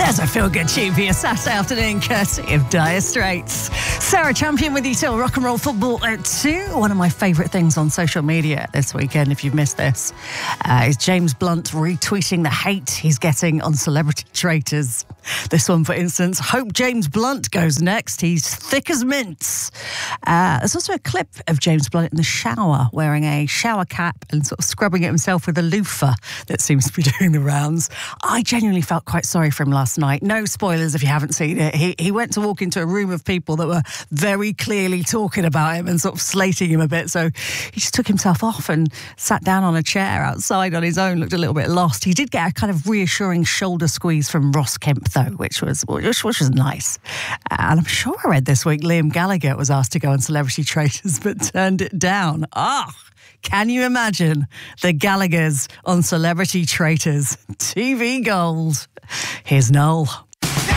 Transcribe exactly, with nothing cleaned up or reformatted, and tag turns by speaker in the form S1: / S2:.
S1: There's a feel-good tune for your Saturday afternoon, courtesy of Dire Straits. Sarah Champion with you till rock and roll football at two. One of my favourite things on social media this weekend, if you've missed this, uh, is James Blunt retweeting the hate he's getting on celebrity traitors. This one, for instance, hope James Blunt goes next. He's thick as mints. Uh, there's also a clip of James Blunt in the shower wearing a shower cap and sort of scrubbing at himself with a loofah that seems to be doing the rounds. I genuinely felt quite sorry for him last night. No spoilers if you haven't seen it. He, he went to walk into a room of people that were very clearly talking about him and sort of slating him a bit. So he just took himself off and sat down on a chair outside on his own, looked a little bit lost. He did get a kind of reassuring shoulder squeeze from Ross Kemp, though, which was which, which was nice. And I'm sure I read this week Liam Gallagher was asked to go on Celebrity Traitors but turned it down. Ah, can you imagine the Gallaghers on Celebrity Traitors? T V gold. Here's Noel.